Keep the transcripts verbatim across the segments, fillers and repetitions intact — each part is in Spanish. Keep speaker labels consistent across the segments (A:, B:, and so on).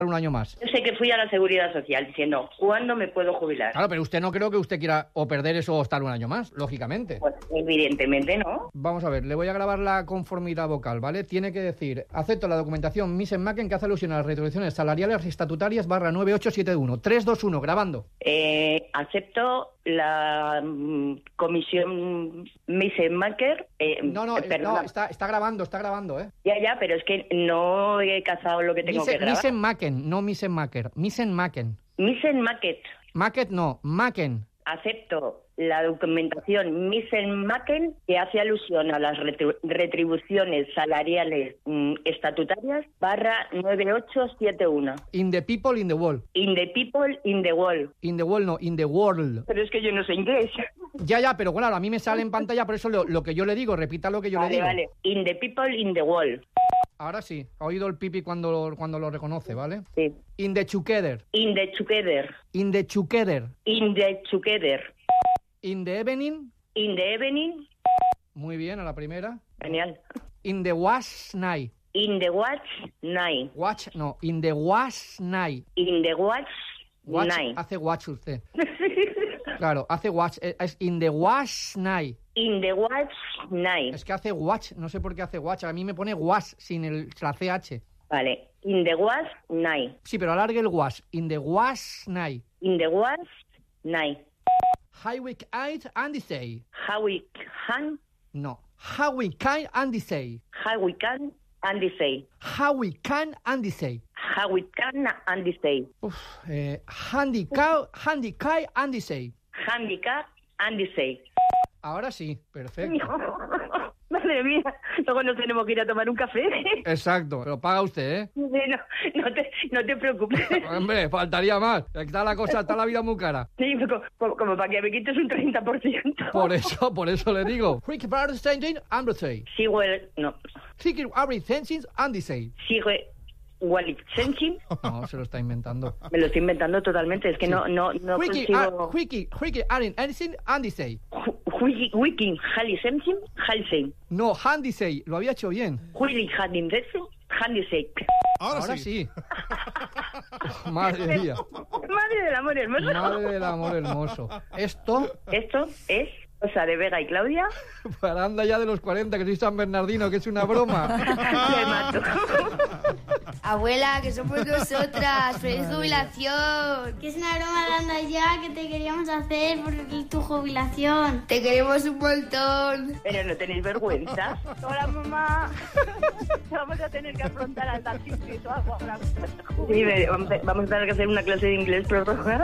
A: un año más.
B: Yo sé que fui a la Seguridad Social diciendo, ¿cuándo me puedo jubilar?
A: Claro, pero usted no creo que usted quiera o perder eso o estar un año más, lógicamente.
B: Pues evidentemente no.
A: Vamos a ver, le voy a grabar la conformidad vocal, ¿vale? Tiene que decir, acepto la documentación Misen-Macken que hace alusión a las retribuciones salariales estatutarias barra nueve ocho siete uno. tres, dos, uno, grabando.
B: Eh, acepto la mm, comisión Misen-Macken. Eh,
A: No, no,
B: eh,
A: no está, está grabando, está grabando, ¿eh?
B: Ya, ya, pero es que no he cazado lo que tengo
A: Misen,
B: que grabar.
A: Misen-Macken, no Misen-Macker. Misen-Macken.
B: Misen-Macken.
A: Macket no, Macken.
B: Acepto la documentación Misen-Macken que hace alusión a las retri- retribuciones salariales mm, estatutarias barra nueve ocho siete uno.
A: In the people, in the world.
B: In the people, in the world.
A: In the world, no, in the world.
B: Pero es que yo no sé inglés.
A: Ya, ya, pero claro, a mí me sale en pantalla, por eso lo, lo que yo le digo, repita lo que yo
B: vale,
A: le digo.
B: Vale, in the people, in the world.
A: Ahora sí, ha oído el pipi cuando lo, cuando lo reconoce, ¿vale?
B: Sí.
A: In the together.
B: In the together.
A: In the together.
B: In the together.
A: In the evening.
B: In the evening.
A: Muy bien, a la primera.
B: Genial.
A: In the watch night.
B: In the watch night.
A: Watch, no, in the watch night.
B: In the watch,
A: watch
B: night.
A: Hace watch usted. Claro, hace watch, es in the watch night.
B: In the watch night.
A: Es que hace watch, no sé por qué hace watch, a mí me pone wash sin el, la C H.
B: Vale, in the watch night.
A: Sí, pero alargue el wash, in the watch night.
B: In the watch night.
A: How we can and say.
B: How we can.
A: No, how we can and say.
B: How we can and say.
A: How we can and say.
B: How we can and say.
A: Uf, eh, handicap, handicap and say.
B: Handicap and say.
A: Ahora sí, perfecto.
B: Madre mía, luego nos tenemos que ir a tomar un café.
A: Exacto, lo paga usted, ¿eh?
B: No, no, te, no te preocupes.
A: Hombre, faltaría más. Está la cosa, está la vida muy cara.
B: Sí, como, como para que me quites un treinta por ciento.
A: Por eso, por eso le digo. Ricky Barr Standing and say.
B: Sigo el... No.
A: Ricky Barr Standing and say.
B: Sigo el... Wallet Sensing.
A: No, se lo está inventando.
B: Me lo estoy inventando totalmente, es que sí. no no no
A: Wiki,
B: consigo...
A: uh, Wiki, Wiki, Aaron, anything, Andy say.
B: Wiki, Wiki, Hali Sensing, Halsey.
A: No, Handy say, lo había hecho bien.
B: Wiki, Handy Sensing, Handy say.
A: Ahora, Ahora sí. sí. Madre mía.
B: Madre del amor hermoso.
A: Madre del amor hermoso. Esto...
B: Esto es... O sea, de Vega y Claudia.
A: Para anda ya de los cuarenta, que soy San Bernardino, que es una broma.
B: Me mato.
C: Abuela, que somos nosotras. ¡Feliz jubilación!
D: Que es una broma de anda ya que te queríamos hacer por tu jubilación.
C: Te queremos un montón.
B: Pero no tenéis vergüenza.
E: Hola, mamá. Vamos a tener que afrontar al taxi o algo ahora.
B: Sí, vamos a tener que hacer una clase de inglés prorrogada.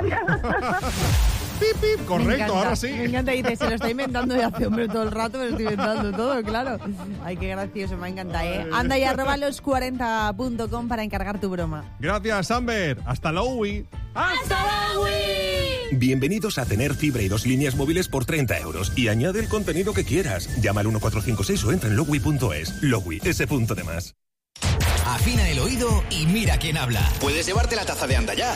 F: Pip, pip, correcto, ahora sí.
G: Me encanta, dice, se lo está inventando de hace hombre todo el rato, me lo estoy inventando todo, claro. Ay, qué gracioso, me encanta, ¿eh? Anda y arroba los cuarenta punto com para encargar tu broma.
F: Gracias, Amber. Hasta luego.
D: ¡Hasta luego!
H: Bienvenidos a tener fibra y dos líneas móviles por treinta euros. Y añade el contenido que quieras. Llama al uno cuatro cinco seis o entra en lowi punto es. Lowi, ese punto de más.
I: Afina el oído y mira quién habla. Puedes llevarte la taza de Anda Ya.